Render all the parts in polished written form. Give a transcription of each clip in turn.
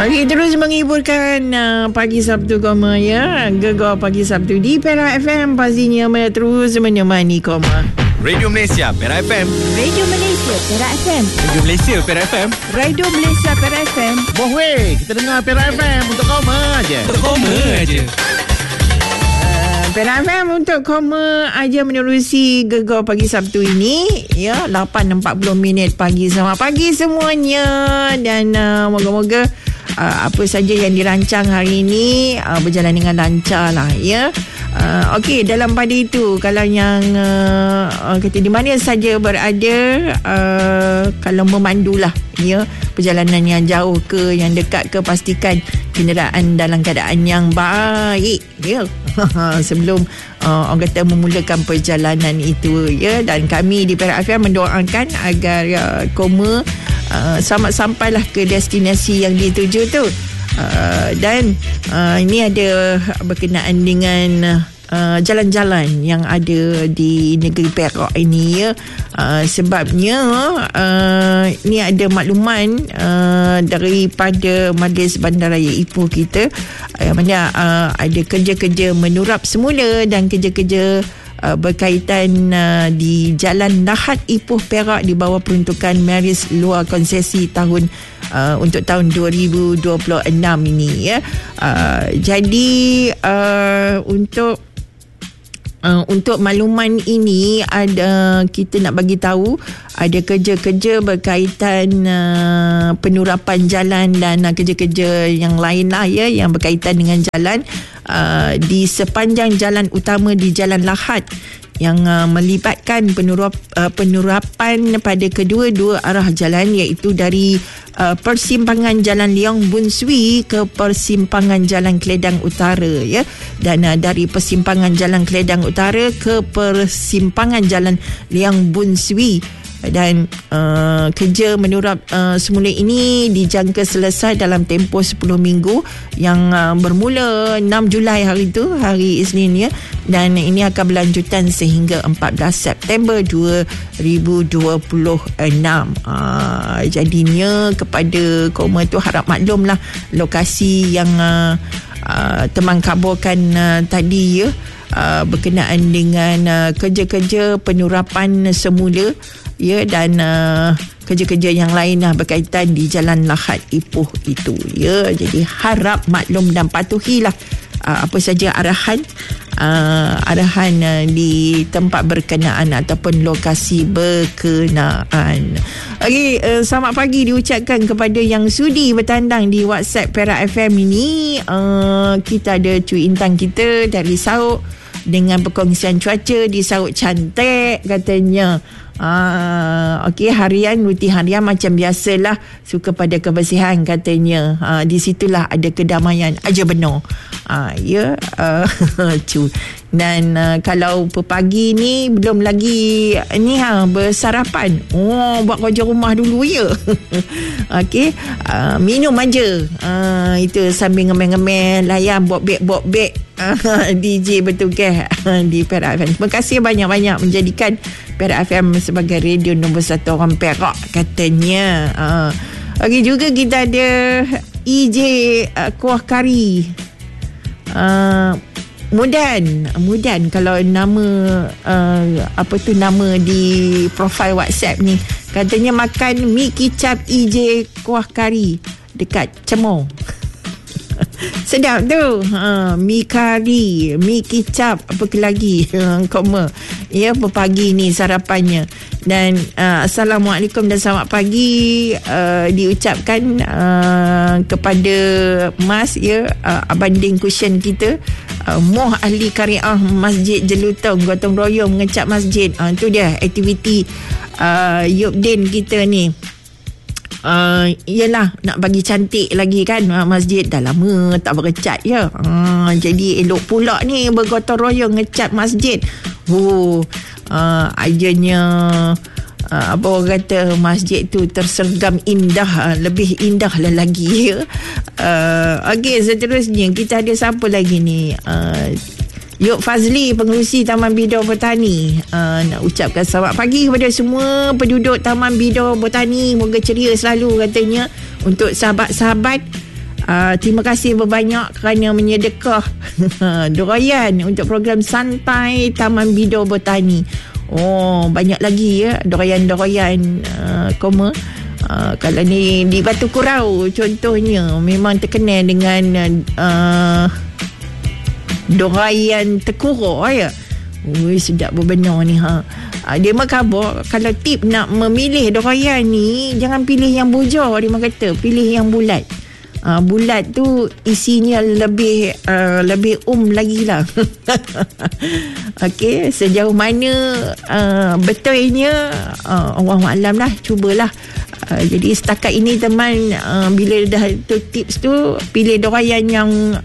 Okey, terus menghiburkan pagi Sabtu koma ya. Gegar pagi Sabtu di Perak FM pastinya terus menemani koma. Radio Malaysia Perak FM. Radio Malaysia Perak FM. Radio Malaysia Perak FM. Radio Malaysia Perak FM. Boh weh, kita dengar Perak FM untuk koma aja. Untuk koma aja. Perak FM untuk koma aja menerusi Gegar pagi Sabtu ini ya, 8.40 pagi. Selamat pagi semuanya dan moga-moga apa saja yang dirancang hari ini berjalan dengan lancar lah ya. Okey, dalam pada itu kalau yang kata di mana saja berada, kalau memandulah ya, perjalanan yang jauh ke yang dekat ke, pastikan kenderaan dalam keadaan yang baik ya. Sebelum orang kata memulakan perjalanan itu ya. Dan kami di Perak FM mendoakan agar koma selamat sampailah ke destinasi yang dituju tu. Dan ini ada berkenaan dengan jalan-jalan yang ada di negeri Perak ini ya. Sebabnya ni ada makluman daripada Majlis Bandaraya Ipoh kita, mana ada kerja-kerja menurap semula dan kerja-kerja berkaitan di Jalan Lahad Ipoh Perak di bawah peruntukan Maris luar konsesi tahun untuk tahun 2026 ini ya. Jadi untuk makluman ini ada, kita nak bagi tahu ada kerja-kerja berkaitan penurapan jalan dan kerja-kerja yang lain lah ya, yang berkaitan dengan jalan di sepanjang jalan utama di Jalan Lahad yang melibatkan penurapan pada kedua-dua arah jalan, iaitu dari persimpangan Jalan Leong Bun Swi ke persimpangan Jalan Keledang Utara ya, dan dari persimpangan Jalan Keledang Utara ke persimpangan Jalan Leong Bun Swi. Dan kerja menurap semula ini dijangka selesai dalam tempoh 10 minggu yang bermula 6 Julai hari itu, hari Isnin ya, dan ini akan berlanjutan sehingga 14 September 2026. Jadinya kepada koma tu harap maklumlah lokasi yang teman kabarkan tadi ya, berkenaan dengan kerja-kerja penurapan semula ya, dan kerja-kerja yang lain lah berkaitan di Jalan Lahad Ipoh itu ya. Jadi harap maklum dan patuhilah apa saja arahan di tempat berkenaan ataupun lokasi berkenaan. Okey, selamat pagi diucapkan kepada yang sudi bertandang di WhatsApp Perak FM ini. Kita ada Cui Intan kita dari Sauk dengan perkongsian cuaca di Sauk cantik katanya. Okey, rutin harian macam biasalah, suka pada kebersihan katanya. Di situlah ada kedamaian aja benar. Ya, dan kalau pagi ni belum lagi ni bersarapan. Buat kerja rumah dulu ya. Okey, minum aja. Itu sambil ngemel-ngemel layan bok-bek DJ bertugas di Perak FM. Terima kasih banyak-banyak menjadikan Perak FM sebagai radio nombor 1 orang Perak katanya. Okey, juga kita ada EJ kuah kari. Mudan kalau nama nama di profil WhatsApp ni, katanya makan mi kicap EJ kuah kari dekat Cemor. Sedap tu. Mi kari, mi kicap, apa lagi koma ya, pagi ni sarapannya. Dan Assalamualaikum dan selamat pagi diucapkan kepada Mas ya, Abanding Cushion kita, Moh ahli Kariah Masjid Jelutong, gotong royong mengecat masjid. Itu dia aktiviti Yubdin kita ni. Yelah, nak bagi cantik lagi kan masjid, dah lama tak bercat ya. Jadi elok pula ni bergotong royong ngecat masjid. Ajarnya apa orang kata, masjid tu tersergam indah, lebih indah lah lagi ya. Okey, seterusnya kita ada siapa lagi ni? Yuk Fazli, pengerusi Taman Bidor Botani. Nak ucapkan selamat pagi kepada semua penduduk Taman Bidor Botani. Moga ceria selalu katanya. Untuk sahabat-sahabat Terima kasih berbanyak kerana menyedekah dorayan untuk program Santai Taman Bidor Botani. Banyak lagi ya dorayan-dorayan koma. Kalau ni di Batu Kurau contohnya memang terkenal dengan dorayan tekuro ya. Sedap berbenar ni dia mengkhabar kalau tip nak memilih dorayan ni, jangan pilih yang bujur, dia kata pilih yang bulat. Bulat tu isinya lebih lagi lah. Okey, sejauh mana betulnya Allahualam lah, cubalah. Jadi setakat ini teman, bila dah tu tips tu, pilih dorayan yang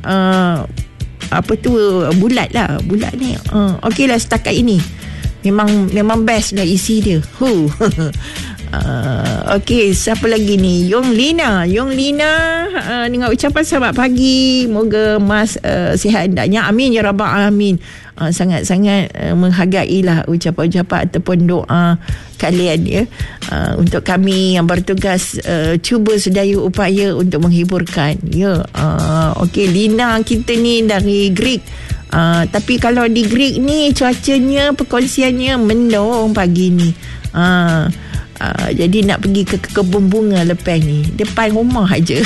bulat ni. Okey lah setakat ini. Memang best lah isi dia. Okey, siapa lagi ni? Yung Lina dengan ucapan selamat pagi, moga Mas sihat hendaknya, amin ya rabbal alamin. Sangat-sangat menghargailah ucapan-ucapan ataupun doa kalian ya. Untuk kami yang bertugas cuba sedaya upaya untuk menghiburkan ya. Okey, Lina kita ni dari Greek. Tapi kalau di Greek ni cuacanya, perkongsiannya mendung pagi ni. Jadi nak pergi ke kebun bunga lepas ni, depan rumah aja.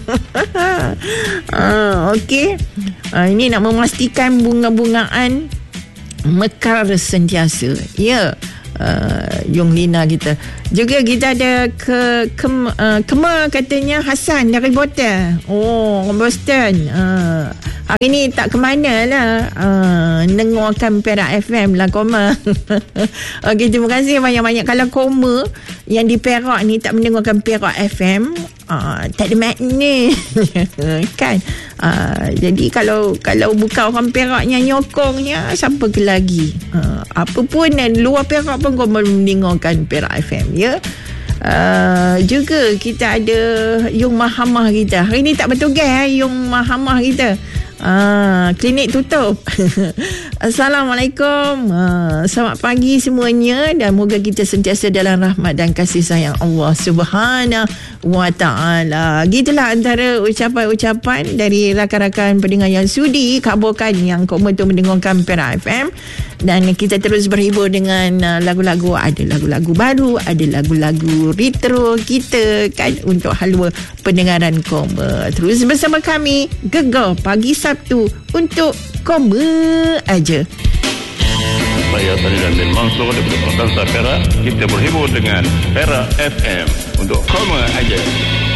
Okey. Ini nak memastikan bunga-bungaan mekar sentiasa. Ya. Yung Lina kita. Juga kita ada Kema katanya Hasan dari Boston. Boston. Hari ni tak ke mana lah. Dengarkan Perak FM lah Koma. Okey, terima kasih banyak-banyak. Kalau Koma yang di Perak ni tak mendengarkan Perak FM, tak ada makna. Kan? Jadi kalau bukan orang Perak yang nyokongnya, siapa ke lagi? Apa pun luar Perak pun kau mendengarkan Perak FM ya. Juga kita ada Yung Mahamah kita. Hari ni tak bertugas Yung Mahamah kita. Klinik tutup. Assalamualaikum. Selamat pagi semuanya, dan moga kita sentiasa dalam rahmat dan kasih sayang Allah Subhanahu wa ta'ala. Gitulah antara ucapan-ucapan dari rakan-rakan pendengar yang sudi kabarkan yang komen tu mendengarkan Perak FM. Dan kita terus berhibur dengan lagu-lagu. Ada lagu-lagu baru, ada lagu-lagu retro kita kan, untuk halwa pendengaran Koma. Terus bersama kami Gegar Pagi Sabtu untuk Koma aja. Saya Tani Damil Mansur daripada Perak. Kita berhibur dengan Perak FM untuk Koma aja.